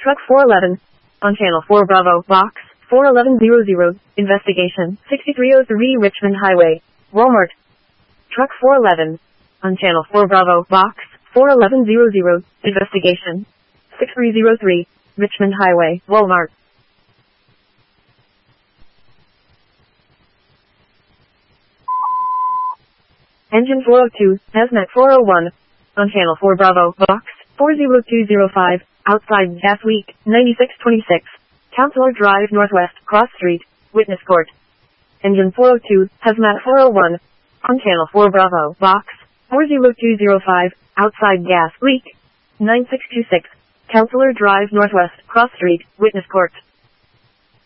Truck 411. On Channel 4 Bravo, Box 41100. Investigation. 6303 Richmond Highway, Walmart. Truck 411. On Channel 4 Bravo, Box 41100. Investigation. 6303 Richmond Highway, Walmart. Engine 402, Hazmat 401. On Channel 4 Bravo, Box 40205. Outside Gas Week, 9626. Counselor Drive Northwest, Cross Street, Witness Court. Engine 402, Hazmat 401. On Channel 4 Bravo, Box 40205. Outside Gas Leak, 9626. Counselor Drive Northwest, Cross Street, Witness Court.